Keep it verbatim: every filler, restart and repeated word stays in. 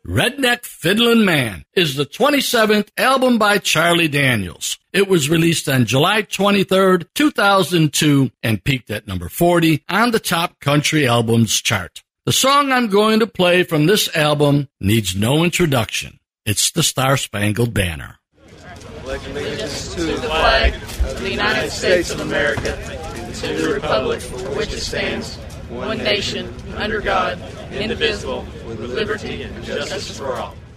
Redneck Fiddlin' Man is the twenty-seventh album by Charlie Daniels. It was released on July twenty-third, two thousand two, and peaked at number forty on the Top Country Albums chart. The song I'm going to play from this album needs no introduction. It's the Star-Spangled Banner. Pledge allegiance to the flag of the United States of America and to the republic for which it stands, one nation, under God, indivisible, with liberty and justice for all.